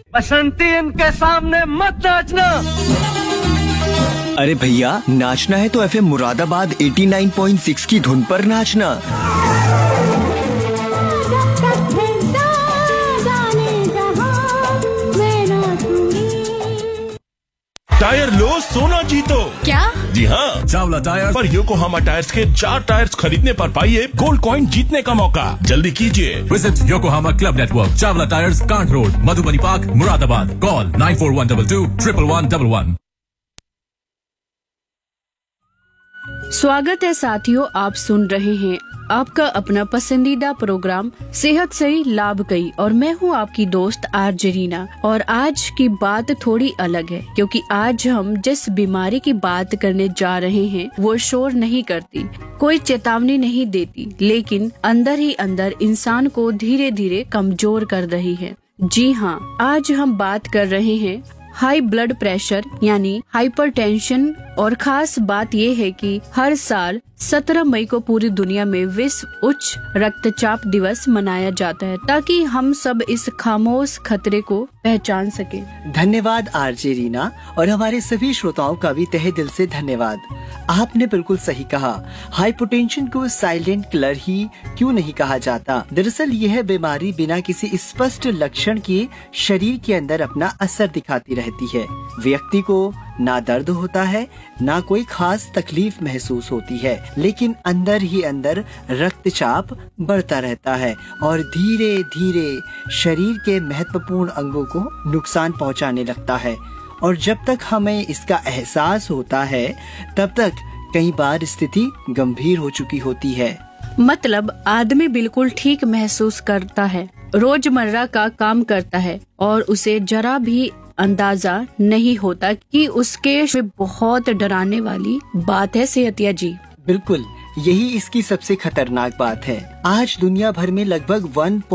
बसंती इनके सामने मत नाचना। अरे भैया, नाचना है तो एफएम मुरादाबाद 89.6 की धुन पर नाचना। टायर लो सोना जीतो। क्या? जी हाँ, चावला टायर पर योकोहामा टायर्स के 4 टायर्स खरीदने पर पाइए गोल्ड कॉइन जीतने का मौका। जल्दी कीजिए। Visit Yokohama club network, Chawla tyres, can't road, Madhubani park, Moradabad. Call 9412 11111। स्वागत है साथियों, आप सुन रहे हैं आपका अपना पसंदीदा प्रोग्राम सेहत सही लाभ कई और मैं हूं आपकी दोस्त आरजे रीना। और आज की बात थोड़ी अलग है क्योंकि आज हम जिस बीमारी की बात करने जा रहे हैं वो शोर नहीं करती, कोई चेतावनी नहीं देती, लेकिन अंदर ही अंदर इंसान को धीरे धीरे कमजोर कर रही है। जी हाँ, आज हम बात कर रहे हैं हाई ब्लड प्रेशर यानी हाइपरटेंशन। और खास बात ये है कि हर साल 17 मई को पूरी दुनिया में विश्व उच्च रक्तचाप दिवस मनाया जाता है ताकि हम सब इस खामोश खतरे को पहचान सके। धन्यवाद आरजे रीना, और हमारे सभी श्रोताओं का भी तहे दिल से धन्यवाद। आपने बिल्कुल सही कहा, हाइपरटेंशन को साइलेंट किलर ही क्यों नहीं कहा जाता। दरअसल यह बीमारी बिना किसी स्पष्ट लक्षण के शरीर के अंदर अपना असर दिखाती रहती है। व्यक्ति को ना दर्द होता है, ना कोई खास तकलीफ महसूस होती है, लेकिन अंदर ही अंदर रक्तचाप बढ़ता रहता है और धीरे धीरे शरीर के महत्वपूर्ण अंगों को नुकसान पहुंचाने लगता है। और जब तक हमें इसका एहसास होता है तब तक कई बार स्थिति गंभीर हो चुकी होती है। मतलब आदमी बिल्कुल ठीक महसूस करता है, रोजमर्रा का काम करता है और उसे जरा भी अंदाजा नहीं होता कि उसके बहुत डराने वाली बात है सेहतिया जी। बिल्कुल, यही इसकी सबसे खतरनाक बात है। आज दुनिया भर में लगभग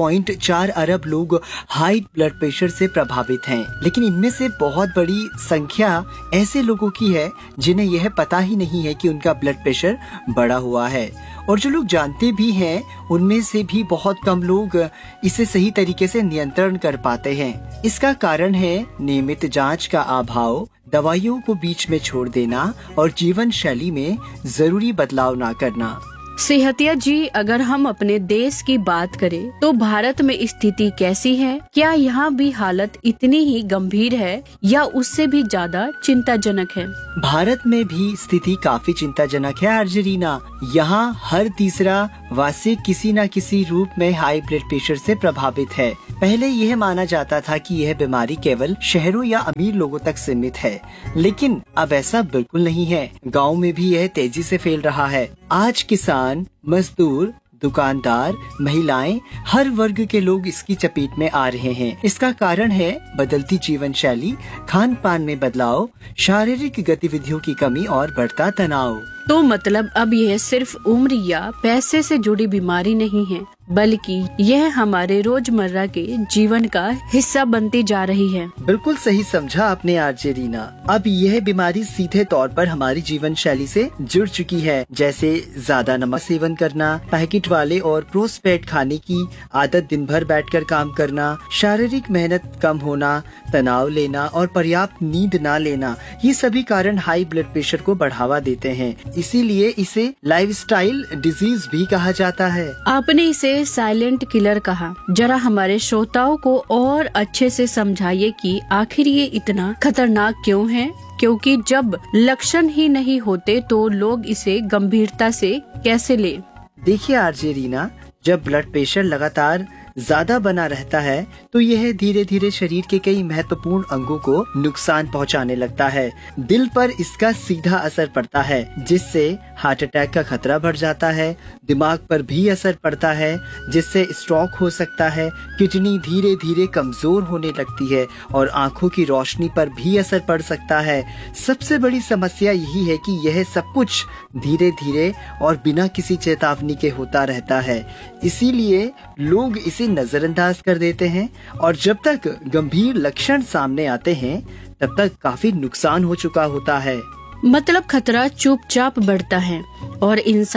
1.4 अरब लोग हाई ब्लड प्रेशर से प्रभावित हैं, लेकिन इनमें से बहुत बड़ी संख्या ऐसे लोगों की है जिन्हें यह पता ही नहीं है कि उनका ब्लड प्रेशर बढ़ा हुआ है। और जो लोग जानते भी हैं उनमें से भी बहुत कम लोग इसे सही तरीके से नियंत्रण कर पाते हैं। इसका कारण है नियमित जांच का अभाव, दवाइयों को बीच में छोड़ देना और जीवन शैली में जरूरी बदलाव ना करना। सेहतिया जी, अगर हम अपने देश की बात करें तो भारत में स्थिति कैसी है? क्या यहाँ भी हालत इतनी ही गंभीर है या उससे भी ज्यादा चिंताजनक है? भारत में भी स्थिति काफी चिंताजनक है अर्जेंटीना। यहाँ हर तीसरा वासी किसी न किसी रूप में हाई ब्लड प्रेशर से प्रभावित है। पहले यह माना जाता था कि यह बीमारी केवल शहरों या अमीर लोगों तक सीमित है, लेकिन अब ऐसा बिल्कुल नहीं है। गांव में भी यह तेजी से फैल रहा है। आज किसान, मजदूर, दुकानदार, महिलाएं, हर वर्ग के लोग इसकी चपेट में आ रहे हैं। इसका कारण है बदलती जीवन शैली, खान पान में बदलाव, शारीरिक गतिविधियों की कमी और बढ़ता तनाव। तो मतलब अब यह सिर्फ उम्र या पैसे से जुड़ी बीमारी नहीं है, बल्कि यह हमारे रोजमर्रा के जीवन का हिस्सा बनती जा रही है। बिल्कुल सही समझा आपने आरजे रीना। अब यह बीमारी सीधे तौर पर हमारी जीवन शैली से जुड़ चुकी है, जैसे ज्यादा नमक सेवन करना, पैकेट वाले और प्रोसेस्ड खाने की आदत, दिन भर बैठकर काम करना, शारीरिक मेहनत कम होना, तनाव लेना और पर्याप्त नींद न लेना। ये सभी कारण हाई ब्लड प्रेशर को बढ़ावा देते हैं। इसीलिए इसे लाइफस्टाइल डिजीज भी कहा जाता है। आपने इसे साइलेंट किलर कहा। जरा हमारे श्रोताओं को और अच्छे से समझाइए कि आखिर ये इतना खतरनाक क्यों है, क्योंकि जब लक्षण ही नहीं होते तो लोग इसे गंभीरता से कैसे लें? देखिए आरजे रीना, जब ब्लड प्रेशर लगातार ज्यादा बना रहता है तो यह धीरे धीरे शरीर के कई महत्वपूर्ण अंगों को नुकसान पहुंचाने लगता है। दिल पर इसका सीधा असर पड़ता है, जिससे हार्ट अटैक का खतरा बढ़ जाता है। दिमाग पर भी असर पड़ता है, जिससे स्ट्रोक हो सकता है। किडनी धीरे धीरे कमजोर होने लगती है और आंखों की रोशनी पर भी असर पड़ सकता है। सबसे बड़ी समस्या यही है कि यह सब कुछ धीरे धीरे और बिना किसी चेतावनी के होता रहता है। इसीलिए लोग इसे नजरअंदाज कर देते हैं और जब तक गंभीर लक्षण सामने आते हैं तब तक काफी नुकसान हो चुका होता है। मतलब खतरा चुपचाप बढ़ता है और इंसान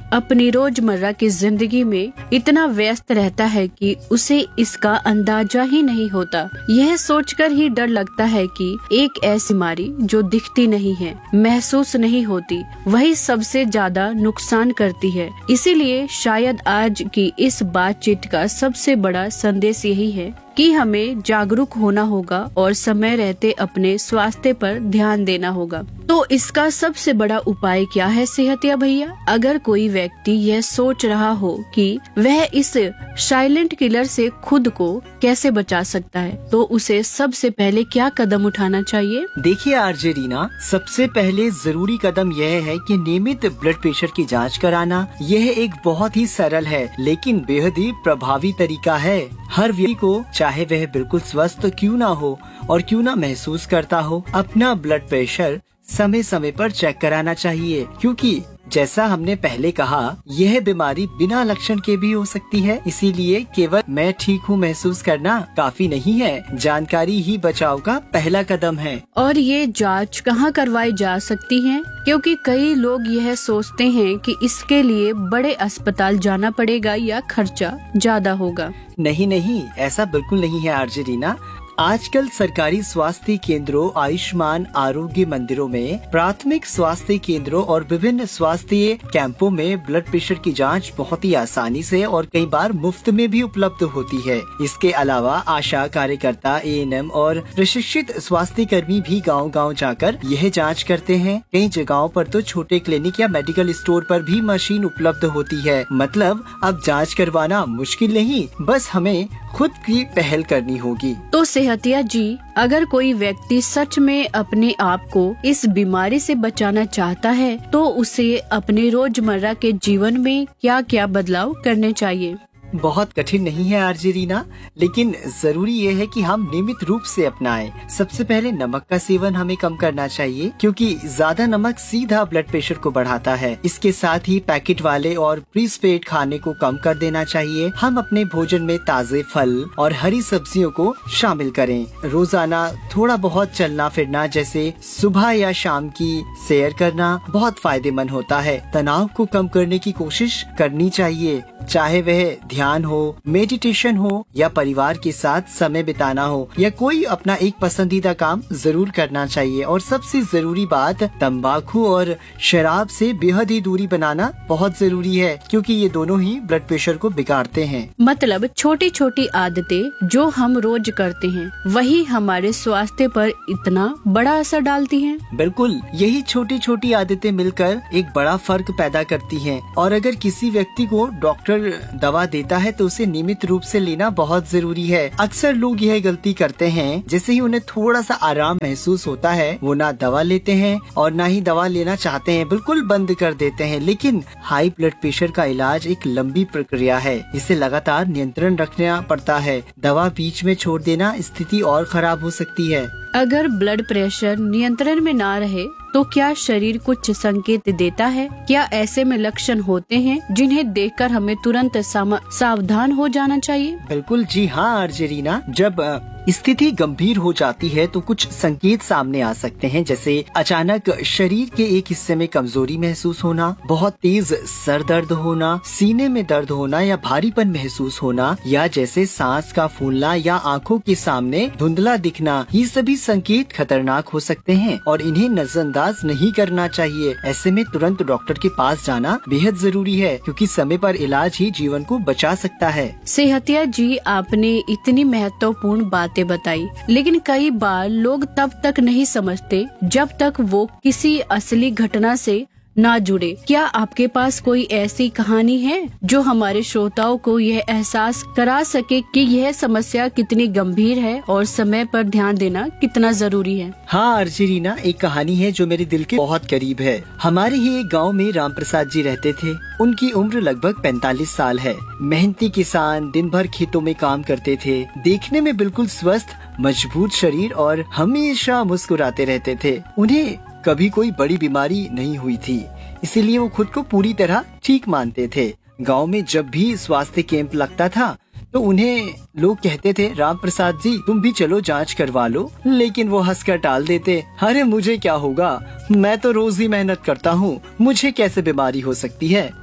अपनी रोजमर्रा की जिंदगी में इतना व्यस्त रहता है कि उसे इसका अंदाजा ही नहीं होता। यह सोचकर ही डर लगता है कि एक ऐसी बीमारी जो दिखती नहीं है, महसूस नहीं होती, वही सबसे ज्यादा नुकसान करती है। इसीलिए शायद आज की इस बातचीत का सबसे बड़ा संदेश यही है कि हमें जागरूक होना होगा और समय रहते अपने स्वास्थ्य पर ध्यान देना होगा। तो इसका सबसे बड़ा उपाय क्या है सेहतिया भैया? अगर कोई व्यक्ति यह सोच रहा हो कि वह इस साइलेंट किलर से खुद को कैसे बचा सकता है, तो उसे सबसे पहले क्या कदम उठाना चाहिए? देखिए आरजे रीना, सबसे पहले जरूरी कदम यह है कि नियमित ब्लड प्रेशर की जांच कराना। यह एक बहुत ही सरल है लेकिन बेहद ही प्रभावी तरीका है। हर व्यक्ति को, चाहे वह बिल्कुल स्वस्थ क्यों ना हो और क्यों ना महसूस करता हो, अपना ब्लड प्रेशर समय समय पर चेक कराना चाहिए, क्योंकि जैसा हमने पहले कहा, यह बीमारी बिना लक्षण के भी हो सकती है। इसीलिए केवल मैं ठीक हूँ महसूस करना काफी नहीं है। जानकारी ही बचाव का पहला कदम है। और ये जांच कहाँ करवाई जा सकती है? क्योंकि कई लोग यह सोचते हैं कि इसके लिए बड़े अस्पताल जाना पड़ेगा या खर्चा ज्यादा होगा। नहीं, ऐसा बिल्कुल नहीं है आरजे रीना। आजकल सरकारी स्वास्थ्य केंद्रों, आयुष्मान आरोग्य मंदिरों में, प्राथमिक स्वास्थ्य केंद्रों और विभिन्न स्वास्थ्य कैंपों में ब्लड प्रेशर की जांच बहुत ही आसानी से और कई बार मुफ्त में भी उपलब्ध होती है। इसके अलावा आशा कार्यकर्ता, ANM और प्रशिक्षित स्वास्थ्य कर्मी भी गांव-गांव जाकर यह जांच करते हैं। कई जगहों पर तो छोटे क्लिनिक या मेडिकल स्टोर पर भी मशीन उपलब्ध होती है। मतलब अब जांच करवाना मुश्किल नहीं, बस हमें खुद की पहल करनी होगी। तो सेहतिया जी, अगर कोई व्यक्ति सच में अपने आप को इस बीमारी से बचाना चाहता है, तो उसे अपने रोजमर्रा के जीवन में क्या क्या बदलाव करने चाहिए? बहुत कठिन नहीं है आरजे रीना, लेकिन जरूरी ये है कि हम नियमित रूप से अपनाएं। सबसे पहले नमक का सेवन हमें कम करना चाहिए, क्योंकि ज्यादा नमक सीधा ब्लड प्रेशर को बढ़ाता है। इसके साथ ही पैकेट वाले और प्रीपेड खाने को कम कर देना चाहिए। हम अपने भोजन में ताजे फल और हरी सब्जियों को शामिल करें। रोजाना थोड़ा बहुत चलना फिरना, जैसे सुबह या शाम की सैर करना, बहुत फायदेमंद होता है। तनाव को कम करने की कोशिश करनी चाहिए, चाहे वह ध्यान हो, मेडिटेशन हो या परिवार के साथ समय बिताना हो, या कोई अपना एक पसंदीदा काम जरूर करना चाहिए। और सबसे जरूरी बात, तंबाकू और शराब से बेहद ही दूरी बनाना बहुत जरूरी है, क्योंकि ये दोनों ही ब्लड प्रेशर को बिगाड़ते हैं। मतलब छोटी छोटी आदतें जो हम रोज करते हैं, वही हमारे स्वास्थ्य पर इतना बड़ा असर डालती हैं। बिल्कुल, यही छोटी छोटी आदतें मिलकर एक बड़ा फर्क पैदा करती हैं। और अगर किसी व्यक्ति को डॉक्टर दवा देता है तो उसे नियमित रूप से लेना बहुत जरूरी है। अक्सर लोग यह गलती करते हैं, जैसे ही उन्हें थोड़ा सा आराम महसूस होता है, वो ना दवा लेते हैं और ना ही दवा लेना चाहते हैं, बिल्कुल बंद कर देते हैं। लेकिन हाई ब्लड प्रेशर का इलाज एक लंबी प्रक्रिया है, इसे लगातार नियंत्रण रखना पड़ता है। दवा बीच में छोड़ देना स्थिति और खराब हो सकती है। अगर ब्लड प्रेशर नियंत्रण में ना रहे तो क्या शरीर कुछ संकेत देता है? क्या ऐसे में लक्षण होते हैं जिन्हें देखकर हमें तुरंत सावधान हो जाना चाहिए? बिल्कुल जी हाँ आरजे रीना, जब स्थिति गंभीर हो जाती है तो कुछ संकेत सामने आ सकते हैं, जैसे अचानक शरीर के एक हिस्से में कमजोरी महसूस होना, बहुत तेज सर दर्द होना, सीने में दर्द होना या भारीपन महसूस होना, या जैसे सांस का फूलना या आंखों के सामने धुंधला दिखना। ये सभी संकेत खतरनाक हो सकते हैं और इन्हें नजरअंदाज नहीं करना चाहिए। ऐसे में तुरंत डॉक्टर के पास जाना बेहद जरूरी है, क्योंकि समय पर इलाज ही जीवन को बचा सकता है। सेहतिया जी, आपने इतनी महत्वपूर्ण बातें बताई, लेकिन कई बार लोग तब तक नहीं समझते जब तक वो किसी असली घटना से ना जुड़े। क्या आपके पास कोई ऐसी कहानी है जो हमारे श्रोताओं को यह एहसास करा सके कि यह समस्या कितनी गंभीर है और समय पर ध्यान देना कितना जरूरी है? हाँ आरजे रीना, एक कहानी है जो मेरे दिल के बहुत करीब है। हमारे ही एक गांव में राम प्रसाद जी रहते थे। उनकी उम्र लगभग 45 साल है। मेहनती किसान, दिन भर खेतों में काम करते थे। देखने में बिल्कुल स्वस्थ, मजबूत शरीर और हमेशा मुस्कुराते रहते थे। उन्हें कभी कोई बड़ी बीमारी नहीं हुई थी, इसीलिए वो खुद को पूरी तरह ठीक मानते थे। गांव में जब भी स्वास्थ्य कैंप लगता था तो उन्हें लोग कहते थे, राम प्रसाद जी तुम भी चलो जांच करवा लो, लेकिन वो हंसकर टाल देते, अरे मुझे क्या होगा, मैं तो रोज ही मेहनत करता हूँ, मुझे कैसे बीमारी हो सकती है।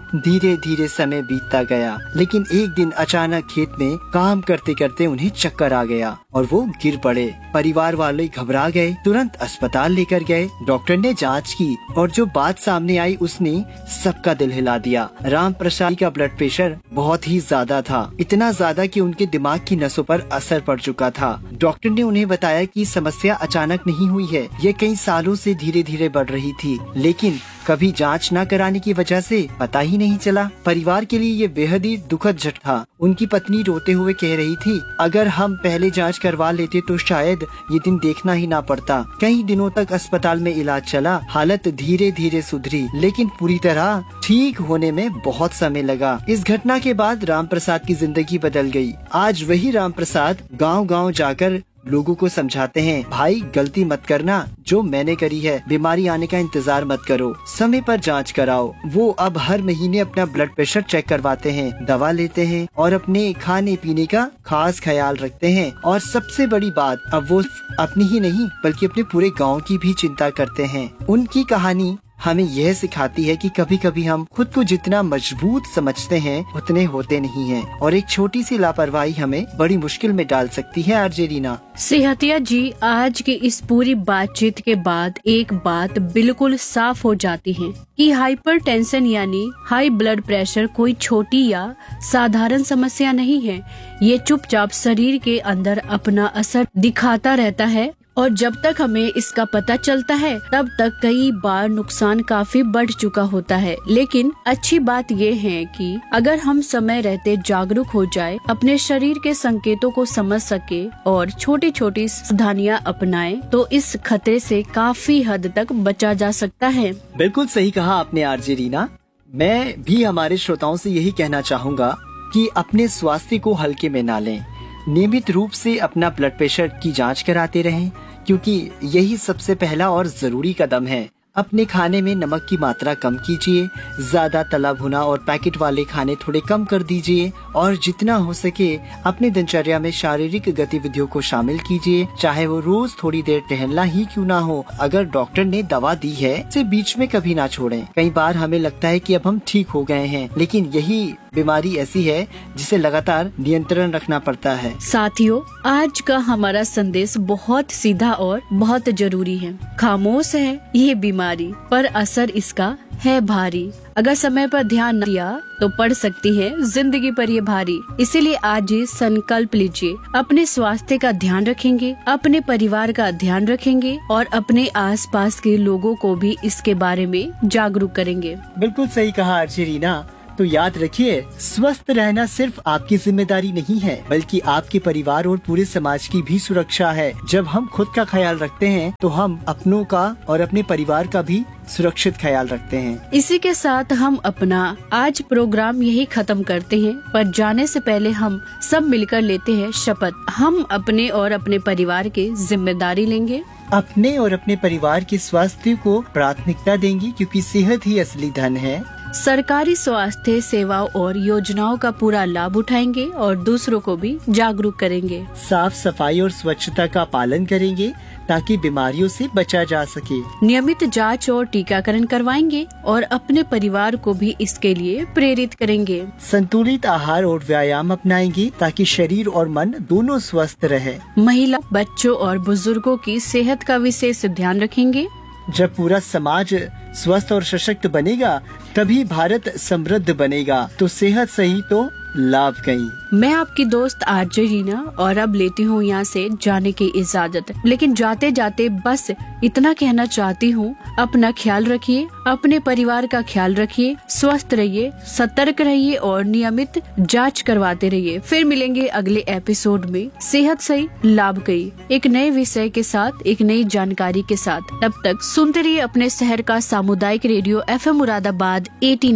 धीरे धीरे समय बीतता गया, लेकिन एक दिन अचानक खेत में काम करते करते उन्हें चक्कर आ गया और वो गिर पड़े। परिवार वाले घबरा गए, तुरंत अस्पताल लेकर गए। डॉक्टर ने जांच की और जो बात सामने आई उसने सबका दिल हिला दिया। राम प्रसाद का ब्लड प्रेशर बहुत ही ज्यादा था, इतना ज्यादा कि उनके दिमाग की नसों पर असर पड़ चुका था। डॉक्टर ने उन्हें बताया कि समस्या अचानक नहीं हुई है, ये कई सालों से धीरे धीरे बढ़ रही थी, लेकिन कभी जांच न कराने की वजह से पता ही नहीं चला। परिवार के लिए ये बेहद ही दुखद झटका था। उनकी पत्नी रोते हुए कह रही थी, अगर हम पहले जांच करवा लेते तो शायद ये दिन देखना ही ना पड़ता। कई दिनों तक अस्पताल में इलाज चला, हालत धीरे धीरे सुधरी, लेकिन पूरी तरह ठीक होने में बहुत समय लगा। इस घटना के बाद राम प्रसाद की जिंदगी बदल गई। आज वही राम प्रसाद गाँव-गाँव जाकर लोगों को समझाते हैं, भाई गलती मत करना जो मैंने करी है, बीमारी आने का इंतजार मत करो, समय पर जांच कराओ। वो अब हर महीने अपना ब्लड प्रेशर चेक करवाते हैं, दवा लेते हैं और अपने खाने पीने का खास ख्याल रखते हैं। और सबसे बड़ी बात, अब वो अपनी ही नहीं बल्कि अपने पूरे गाँव की भी चिंता करते हैं। उनकी कहानी हमें यह सिखाती है कि कभी कभी हम खुद को जितना मजबूत समझते हैं उतने होते नहीं हैं और एक छोटी सी लापरवाही हमें बड़ी मुश्किल में डाल सकती है। आरजे रीना। सेहतिया जी, आज की इस पूरी बातचीत के बाद एक बात बिल्कुल साफ हो जाती है कि हाइपरटेंशन यानी हाई ब्लड प्रेशर कोई छोटी या साधारण समस्या नहीं है। ये चुपचाप शरीर के अंदर अपना असर दिखाता रहता है और जब तक हमें इसका पता चलता है तब तक कई बार नुकसान काफी बढ़ चुका होता है। लेकिन अच्छी बात ये है कि अगर हम समय रहते जागरूक हो जाए, अपने शरीर के संकेतों को समझ सके और छोटी छोटी सावधानियां अपनाएं, तो इस खतरे से काफी हद तक बचा जा सकता है। बिल्कुल सही कहा आपने आरजे रीना। मैं भी हमारे श्रोताओं से यही कहना चाहूँगा कि अपने स्वास्थ्य को हल्के में ना लें। नियमित रूप से अपना ब्लड प्रेशर की जांच कराते रहें, क्योंकि यही सबसे पहला और जरूरी कदम है। अपने खाने में नमक की मात्रा कम कीजिए, ज्यादा तला भुना और पैकेट वाले खाने थोड़े कम कर दीजिए और जितना हो सके अपने दिनचर्या में शारीरिक गतिविधियों को शामिल कीजिए, चाहे वो रोज थोड़ी देर टहलना ही क्यों ना हो। अगर डॉक्टर ने दवा दी है उसे बीच में कभी ना छोड़ें। कई बार हमें लगता है कि अब हम ठीक हो गए हैं, लेकिन यही बीमारी ऐसी है जिसे लगातार नियंत्रण रखना पड़ता है। साथियों, आज का हमारा संदेश बहुत सीधा और बहुत जरूरी है। खामोश है ये बीमारी, पर असर इसका है भारी। अगर समय पर ध्यान न दिया तो पड़ सकती है जिंदगी पर ये भारी। इसीलिए आज ही संकल्प लीजिए, अपने स्वास्थ्य का ध्यान रखेंगे, अपने परिवार का ध्यान रखेंगे और अपने आसपास के लोगों को भी इसके बारे में जागरूक करेंगे। बिल्कुल सही कहा आरजे रीना। तो याद रखिए, स्वस्थ रहना सिर्फ आपकी जिम्मेदारी नहीं है, बल्कि आपके परिवार और पूरे समाज की भी सुरक्षा है। जब हम खुद का ख्याल रखते हैं तो हम अपनों का और अपने परिवार का भी सुरक्षित ख्याल रखते हैं। इसी के साथ हम अपना आज प्रोग्राम यही खत्म करते हैं, पर जाने से पहले हम सब मिलकर लेते हैं शपथ, हम अपने और अपने परिवार की जिम्मेदारी लेंगे, अपने और अपने परिवार के स्वास्थ्य को प्राथमिकता देंगे, क्योंकि सेहत ही असली धन है। सरकारी स्वास्थ्य सेवाओं और योजनाओं का पूरा लाभ उठाएंगे और दूसरों को भी जागरूक करेंगे। साफ सफाई और स्वच्छता का पालन करेंगे ताकि बीमारियों से बचा जा सके। नियमित जांच और टीकाकरण करवाएंगे और अपने परिवार को भी इसके लिए प्रेरित करेंगे। संतुलित आहार और व्यायाम अपनाएंगे ताकि शरीर और मन दोनों स्वस्थ रहे। महिला, बच्चों और बुजुर्गों की सेहत का विशेष ध्यान रखेंगे। जब पूरा समाज स्वस्थ और सशक्त बनेगा तभी भारत समृद्ध बनेगा। तो सेहत सही तो लाभ कहीं। मैं आपकी दोस्त आरजे रीना और अब लेती हूँ यहाँ से जाने की इजाजत, लेकिन जाते जाते बस इतना कहना चाहती हूँ, अपना ख्याल रखिए, अपने परिवार का ख्याल रखिए, स्वस्थ रहिए, सतर्क रहिए और नियमित जांच करवाते रहिए। फिर मिलेंगे अगले एपिसोड में सेहत सही लाभ कई, एक नए विषय के साथ, एक नई जानकारी के साथ। तब तक सुनते रहिए अपने शहर का सामुदायिक रेडियो FM मुरादाबाद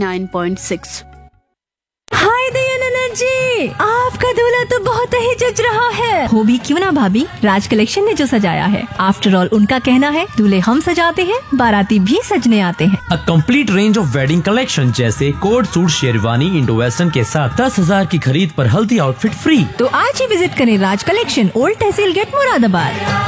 89.6। हाय दयानंद जी, आपका दूल्हा तो बहुत ही जच रहा है। हो भी क्यों ना भाभी, राज कलेक्शन ने जो सजाया है। आफ्टर ऑल उनका कहना है दूल्हे हम सजाते हैं, बाराती भी सजने आते हैं। A complete range of wedding collection जैसे coat suit, sherwani, Indo western के साथ 10,000 की खरीद पर हल्दी आउटफिट फ्री। तो आज ही विजिट करें राज कलेक्शन, ओल्ड तहसील गेट मुरादाबाद।